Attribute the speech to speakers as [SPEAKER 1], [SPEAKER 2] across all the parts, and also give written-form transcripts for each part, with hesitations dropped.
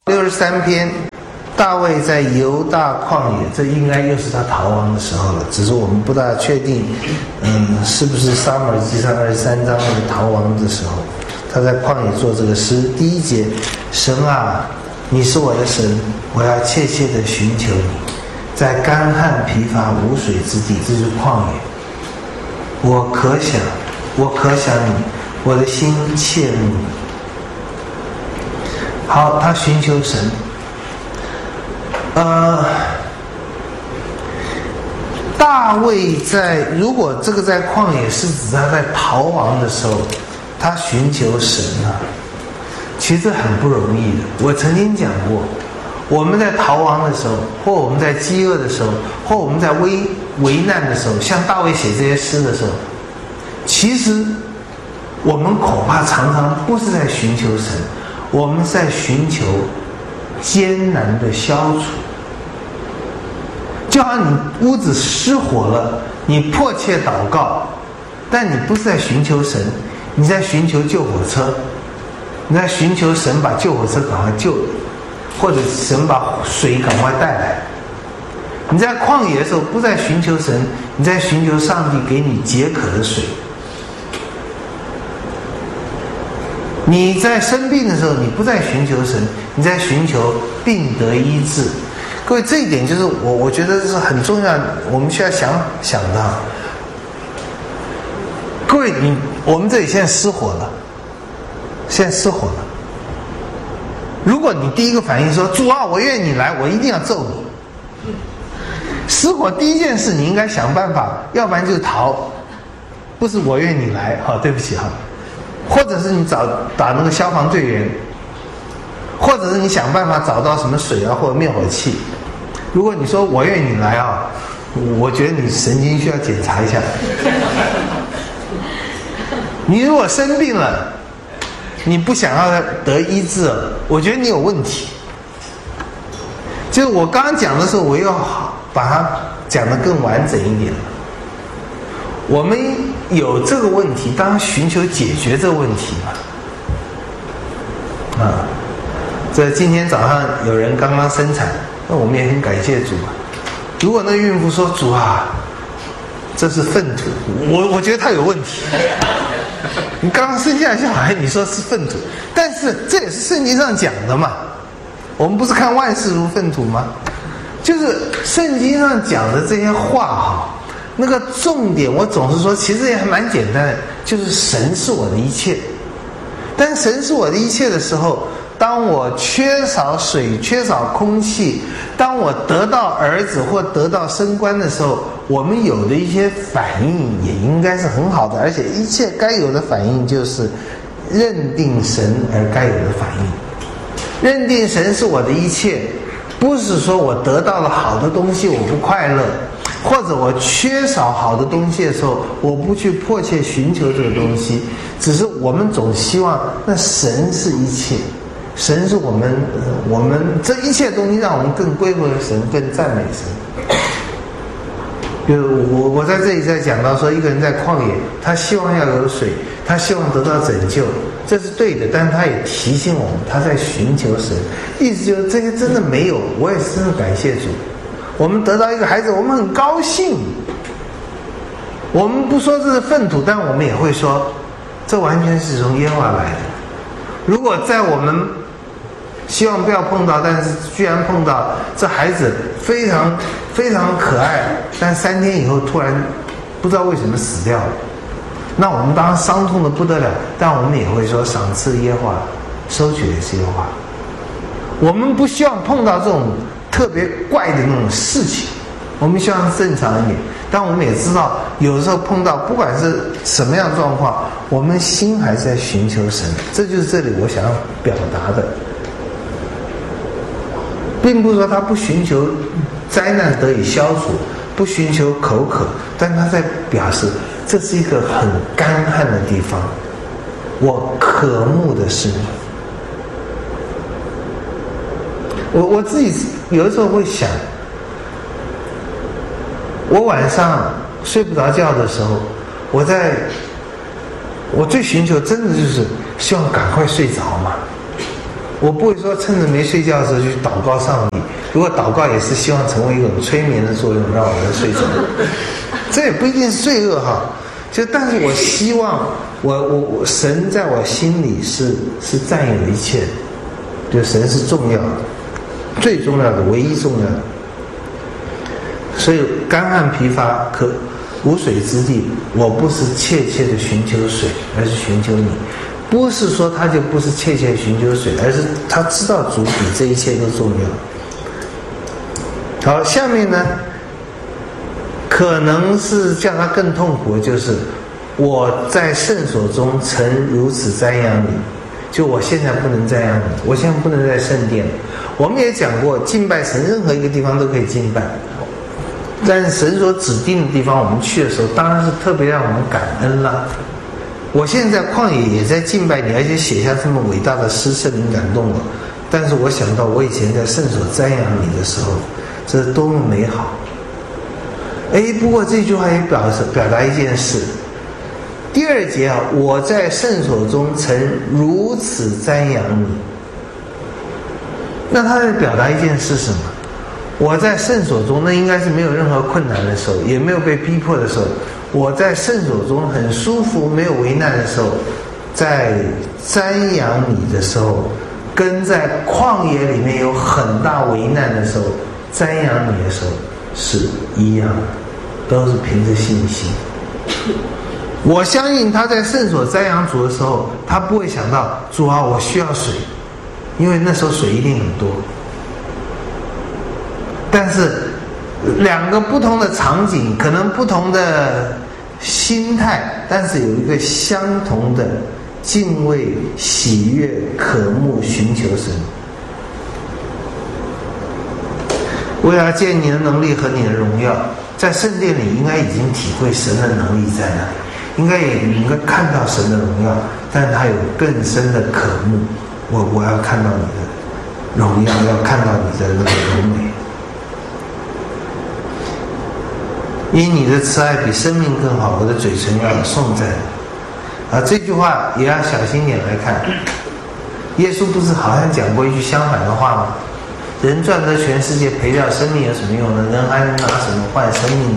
[SPEAKER 1] 63篇，大卫在犹大旷野，这应该又是他逃亡的时候了，只是我们不大确定，是不是撒母耳记上23章那个逃亡的时候，他在旷野做这个诗。第一节，神啊，你是我的神，我要切切地寻求你，在干旱疲乏无水之地，这就是旷野。我可想你，我的心切慕你。好，他寻求神。大卫如果这个在旷野是指他在逃亡的时候，他寻求神啊，其实很不容易的。我曾经讲过，我们在逃亡的时候，或我们在饥饿的时候，或我们在危难的时候，像大卫写这些诗的时候，其实我们恐怕常常不是在寻求神，我们在寻求艰难的消除。就好像你屋子失火了，你迫切祷告，但你不是在寻求神，你在寻求救火车，你在寻求神把救火车赶快救了，或者神把水赶快带来。你在旷野的时候不在寻求神，你在寻求上帝给你解渴的水。你在生病的时候，你不在寻求神，你在寻求病得医治。各位，这一点就是我觉得是很重要，我们需要想到。各位，我们这里现在失火了，如果你第一个反应说主啊，我愿你来，我一定要揍你。失火第一件事你应该想办法，要不然就逃，不是我愿你来，好，对不起哈。或者是你打那个消防队员，或者是你想办法找到什么水啊或者灭火器。如果你说我愿你来啊，我觉得你神经需要检查一下。你如果生病了，你不想要得医治，我觉得你有问题。就是我刚刚讲的时候，我又把它讲得更完整一点了。我们有这个问题，当然寻求解决这个问题嘛。这今天早上有人刚刚生产，那我们也很感谢主啊。如果那个孕妇说主啊，这是粪土，我觉得她有问题。你刚刚生下来小孩，你说是粪土，但是这也是圣经上讲的嘛。我们不是看万事如粪土吗？就是圣经上讲的这些话哈。那个重点我总是说，其实也还蛮简单的，就是神是我的一切。但神是我的一切的时候，当我缺少水、缺少空气，当我得到儿子或得到升官的时候，我们有的一些反应也应该是很好的，而且一切该有的反应就是认定神而该有的反应。认定神是我的一切，不是说我得到了好的东西我不快乐，或者我缺少好的东西的时候，我不去迫切寻求这个东西，只是我们总希望那神是一切，神是我们这一切东西让我们更归回神，更赞美神。比如我在这里在讲到说，一个人在旷野，他希望要有水，他希望得到拯救，这是对的，但是他也提醒我们他在寻求神，意思就是这些真的没有，我也是真的感谢主。我们得到一个孩子，我们很高兴。我们不说这是粪土，但我们也会说，这完全是从耶和华来的。如果在我们希望不要碰到，但是居然碰到这孩子非常非常可爱，但3天以后突然不知道为什么死掉了，那我们当然伤痛的不得了，但我们也会说赏赐耶和华，收取的是耶和华。我们不希望碰到这种特别怪的那种事情，我们希望正常一点。但我们也知道，有的时候碰到不管是什么样的状况，我们心还是在寻求神。这就是这里我想要表达的，并不是说他不寻求灾难得以消除，不寻求口渴，但他在表示这是一个很干旱的地方，我渴慕的是你。我自己有的时候会想，我晚上睡不着觉的时候，我最寻求真的就是希望赶快睡着嘛。 我不会说趁着没睡觉的时候去祷告上帝，如果祷告也是希望成为一种催眠的作用，让我能睡着，这也不一定是罪恶哈。但是我希望我神在我心里是占有一切的，就神是重要的，最重要的，唯一重要的。所以干旱疲乏可无水之地，我不是切切的寻求水，而是寻求你。不是说他就不是切切寻求水，而是他知道主比这一切都重要。好，下面呢，可能是叫他更痛苦的就是我在圣所中曾如此瞻仰你，就我现在不能瞻仰你，我现在不能在圣殿。我们也讲过，敬拜神任何一个地方都可以敬拜，但是神所指定的地方我们去的时候，当然是特别让我们感恩了。我现在旷野也在敬拜你，而且写下这么伟大的诗，圣灵感动我。但是我想到我以前在圣所瞻仰你的时候，这是多么美好。不过这句话也表达一件事。第二节啊，我在圣所中曾如此瞻仰你。那他在表达一件事什么？我在圣所中，那应该是没有任何困难的时候，也没有被逼迫的时候。我在圣所中很舒服，没有为难的时候，在瞻仰你的时候，跟在旷野里面有很大为难的时候瞻仰你的时候是一样的，都是凭着信心。我相信他在圣所瞻仰主的时候，他不会想到主啊，我需要水，因为那时候水一定很多。但是两个不同的场景，可能不同的心态，但是有一个相同的敬畏、喜悦、渴慕、寻求神。我要见你的能力和你的荣耀，在圣殿里应该已经体会神的能力在哪里，应该看到神的荣耀，但他有更深的渴慕。我要看到你的荣耀，要看到你的那个荣美。因你的慈爱比生命更好，我的嘴唇要颂赞你。这句话也要小心点来看。耶稣不是好像讲过一句相反的话吗？人赚得全世界，赔掉生命有什么用呢？人还能拿什么换生命呢？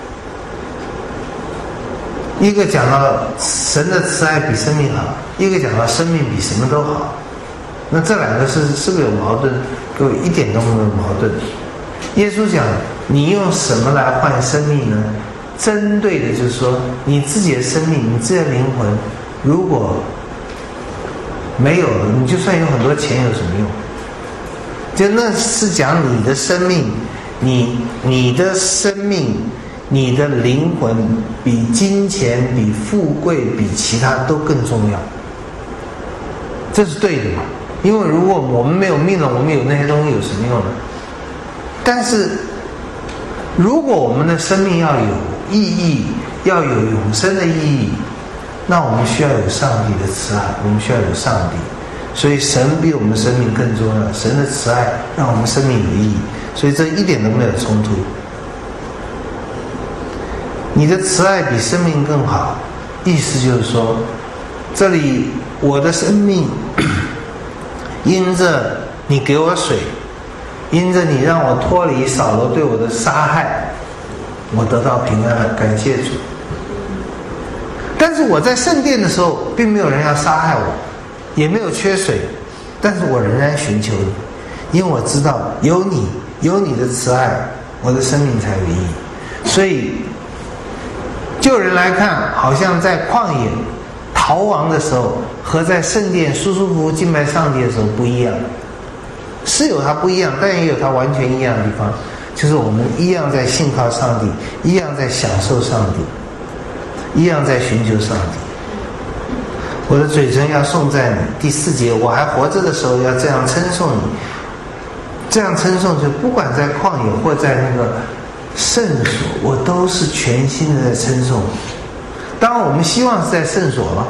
[SPEAKER 1] 一个讲到神的慈爱比生命好，一个讲到生命比什么都好。那这两个是不是有矛盾？各位一点都没有矛盾。耶稣讲你用什么来换生命呢？针对的就是说你自己的生命，你自己的灵魂如果没有了，你就算有很多钱有什么用？就那是讲你的生命，你的生命，你的灵魂比金钱、比富贵、比其他都更重要。这是对的嘛？因为如果我们没有命了，我们有那些东西有什么用呢？但是如果我们的生命要有意义，要有永生的意义，那我们需要有上帝的慈爱，我们需要有上帝。所以神比我们的生命更重要，神的慈爱让我们生命有意义，所以这一点都没有冲突。你的慈爱比生命更好，意思就是说，这里我的生命因着你给我水，因着你让我脱离扫罗对我的杀害，我得到平安了，感谢主。但是我在圣殿的时候，并没有人要杀害我，也没有缺水，但是我仍然寻求你，因为我知道有你的慈爱，我的生命才有意义。所以就人来看，好像在旷野逃亡的时候和在圣殿舒舒服服敬拜上帝的时候不一样，是有它不一样，但也有它完全一样的地方，就是我们一样在信靠上帝，一样在享受上帝，一样在寻求上帝。我的嘴唇要颂赞你。第4节，我还活着的时候要这样称颂你。这样称颂就不管在旷野或在那个圣所，我都是全心的在称颂你。当然我们希望是在圣所了，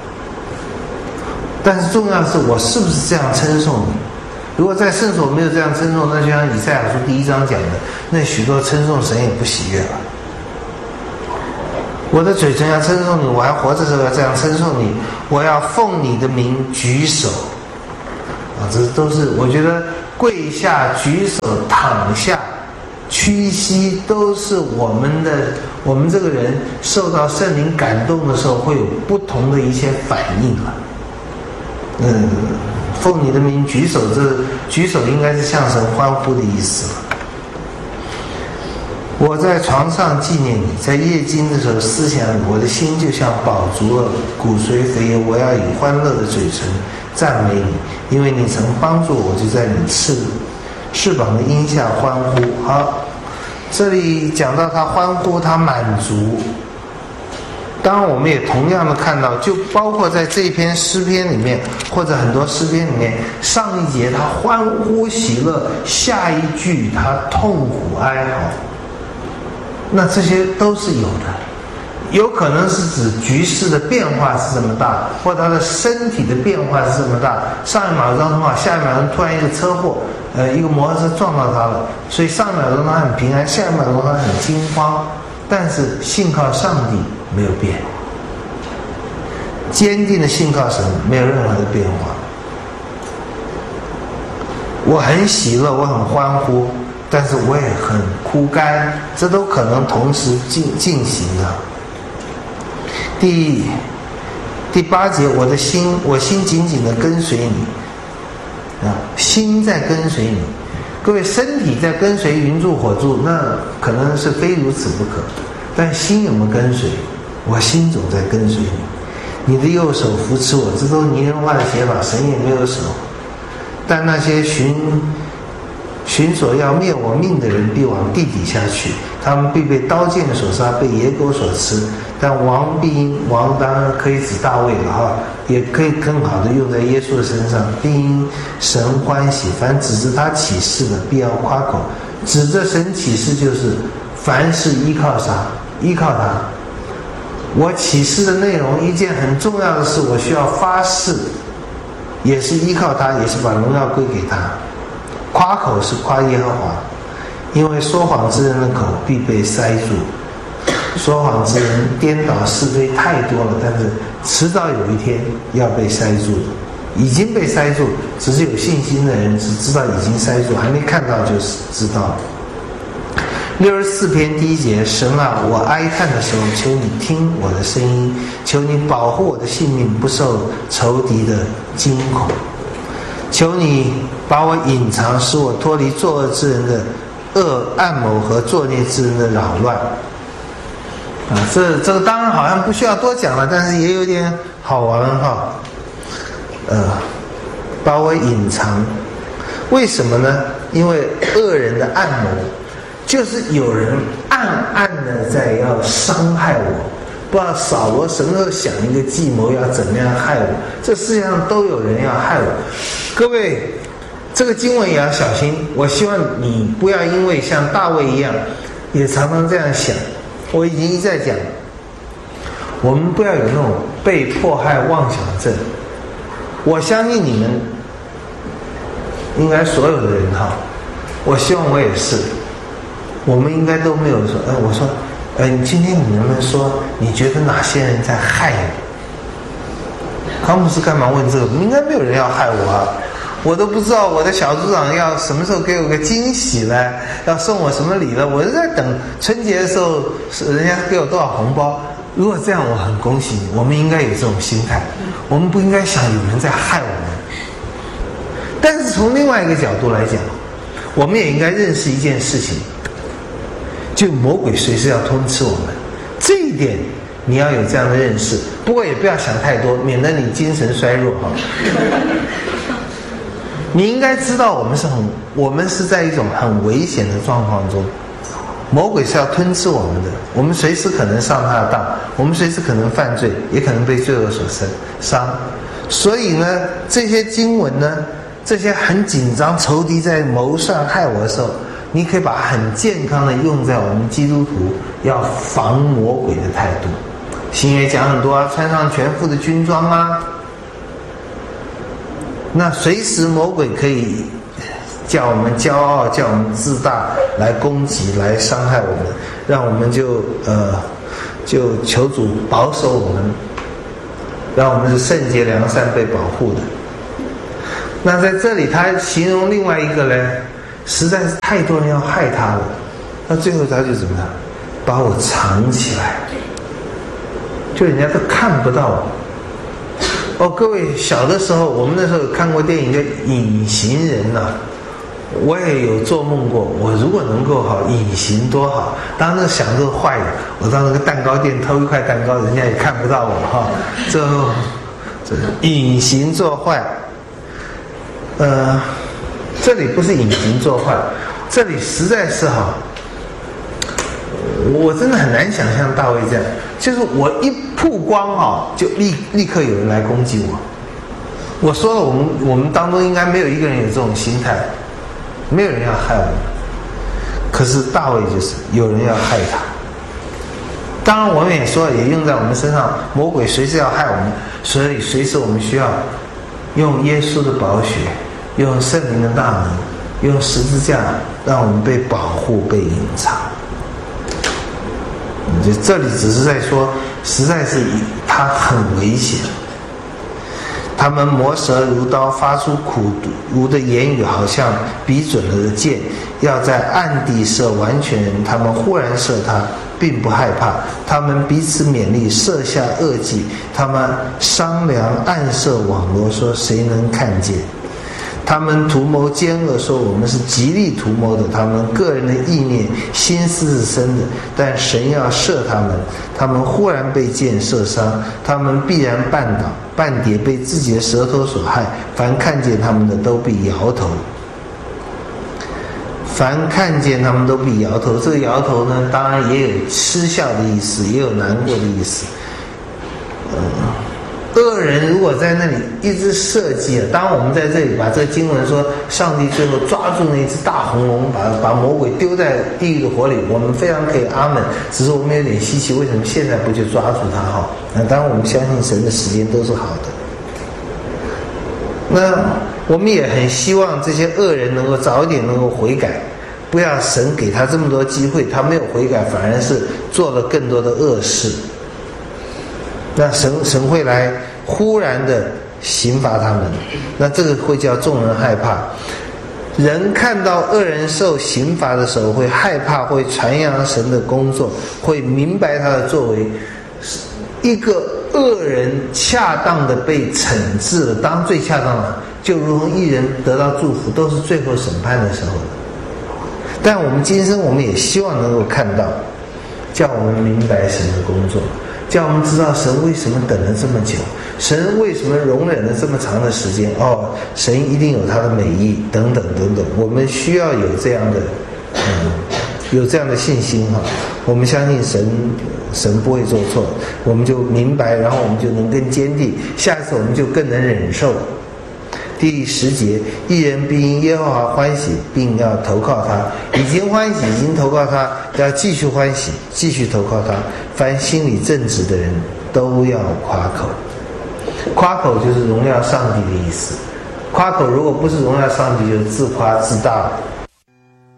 [SPEAKER 1] 但是重要的是我是不是这样称颂你。如果在圣所没有这样称颂，那就像以赛亚书第1章讲的，那许多称颂神也不喜悦了。我的嘴唇要称颂你，我还活着的时候要这样称颂你，我要奉你的名举手。 这都是我觉得跪下、举手、躺下、屈膝，都是我们这个人受到圣灵感动的时候会有不同的一些反应啊。奉你的名举手，这举手应该是向神欢呼的意思了。我在床上纪念你，在夜惊的时候思想你，我的心就像饱足了，骨髓肥油，我要以欢乐的嘴唇赞美你，因为你曾帮助我，就在你翅膀的荫下欢呼。好，这里讲到他欢呼，他满足。当然我们也同样的看到，就包括在这篇诗篇里面，或者很多诗篇里面，上一节他欢呼喜乐，下一句他痛苦哀嚎，那这些都是有的。有可能是指局势的变化是这么大，或他的身体的变化是这么大，上一秒钟很好，下一秒钟突然一个车祸，一个摩托车撞到他了，所以上一秒钟他很平安，下一秒钟他很惊慌，但是信靠上帝没有变，坚定的信靠神，没有任何的变化。我很喜乐，我很欢呼，但是我也很枯干，这都可能同时进行的。第8节，我心紧紧地跟随你，心在跟随你。各位，身体在跟随云柱火柱，那可能是非如此不可，但心有没有跟随？我心总在跟随你，你的右手扶持我，这都是拟人化的写法，神也没有手。但那些寻索要灭我命的人必往地底下去，他们必被刀剑所杀，被野狗所吃。但王必因，王当然可以指大卫了哈，也可以更好的用在耶稣的身上，必因神欢喜。凡指着他起誓的，必要夸口。指着神起誓，就是凡是依靠啥？依靠他。我起誓的内容，一件很重要的事，我需要发誓，也是依靠他，也是把荣耀归给他。夸口是夸耶和华，因为说谎之人的口必被塞住。说谎之人颠倒是非太多了，但是迟早有一天要被塞住，已经被塞住，只是有信心的人只知道已经塞住，还没看到就知道。64篇第1节，神啊，我哀叹的时候，求你听我的声音，求你保护我的性命不受仇敌的惊恐，求你把我隐藏，使我脱离作恶之人的恶暗谋和作孽之人的扰乱。这个当然好像不需要多讲了，但是也有点好玩哈。把我隐藏，为什么呢？因为恶人的暗谋，就是有人暗暗的在要伤害我。不知道扫罗神后想一个计谋要怎么样害我，这世界上都有人要害我。各位，这个经文也要小心。我希望你不要因为像大卫一样，也常常这样想。我已经一再讲，我们不要有那种被迫害妄想症。我相信你们应该所有的人哈，我希望我也是，我们应该都没有说，我说，今天你能不能说你觉得哪些人在害你？康姆斯干嘛问这个？应该没有人要害我啊，我都不知道我的小组长要什么时候给我个惊喜呢，要送我什么礼了，我是在等春节的时候人家给我多少红包。如果这样，我很恭喜你，我们应该有这种心态，我们不应该想有人在害我们。但是从另外一个角度来讲，我们也应该认识一件事情，就魔鬼随时要吞吃我们，这一点你要有这样的认识。不过也不要想太多，免得你精神衰弱哈。你应该知道我们是在一种很危险的状况中，魔鬼是要吞吃我们的，我们随时可能上他的当，我们随时可能犯罪，也可能被罪恶所伤。所以呢，这些经文呢，这些很紧张仇敌在谋算害我的时候，你可以把它很健康的用在我们基督徒要防魔鬼的态度。新约讲很多啊，穿上全副的军装啊，那随时魔鬼可以叫我们骄傲，叫我们自大，来攻击，来伤害我们，让我们就求主保守我们，让我们是圣洁良善被保护的。 那在这里他形容另外一个呢，实在是太多人要害他了，那最后他就怎么样，把我藏起来，就人家都看不到我。各位小的时候，我们那时候有看过电影叫《隐形人》呐，我也有做梦过，我如果能够隐形多好。当时想着坏的，我到那个蛋糕店偷一块蛋糕，人家也看不到我最后这隐形做坏。这里不是隐形做坏，这里实在是我真的很难想象大卫这样，就是我一曝光就立刻有人来攻击我。我说了，我们当中应该没有一个人有这种心态，没有人要害我们。可是大卫就是有人要害他。当然我们也说了，也用在我们身上，魔鬼随时要害我们，所以随时我们需要用耶稣的宝血，用圣灵的大能，用十字架让我们被保护，被隐藏。这里只是在说，实在是他很危险。他们磨舌如刀，发出苦毒的言语，好像比准了的箭，要在暗地射完全人。他们忽然射他，并不害怕。他们彼此勉励，设下恶计。他们商量暗设网罗，说谁能看见？他们图谋奸恶，说我们是极力图谋的。他们个人的意念心思是深的，但神要射他们。他们忽然被箭射伤，他们必然绊倒半跌，被自己的舌头所害。凡看见他们的都必摇头。凡看见他们都必摇头。这个摇头呢，当然也有嗤笑的意思，也有难过的意思。恶人如果在那里一直设计当然我们在这里把这个经文说，上帝最后抓住那只大红龙，把魔鬼丢在地狱的火里，我们非常可以阿门。只是我们有点稀奇，为什么现在不就抓住他当然我们相信神的时间都是好的。那我们也很希望这些恶人能够早一点能够悔改，不要神给他这么多机会，他没有悔改，反而是做了更多的恶事。那神会来忽然的刑罚他们，那这个会叫众人害怕。人看到恶人受刑罚的时候会害怕，会传扬神的工作，会明白他的作为。一个恶人恰当的被惩治了，当然最恰当了，就如同一人得到祝福，都是最后审判的时候的。但我们今生我们也希望能够看到，叫我们明白神的工作，叫我们知道神为什么等了这么久，神为什么容忍了这么长的时间，神一定有他的美意等等等等。我们需要有这样的信心我们相信神不会做错，我们就明白，然后我们就能更坚定，下次我们就更能忍受。第10节，一人必因耶和华欢喜，并要投靠他，已经欢喜，已经投靠他，要继续欢喜，继续投靠他。凡心里正直的人都要夸口。夸口就是荣耀上帝的意思，夸口如果不是荣耀上帝，就是自夸自大。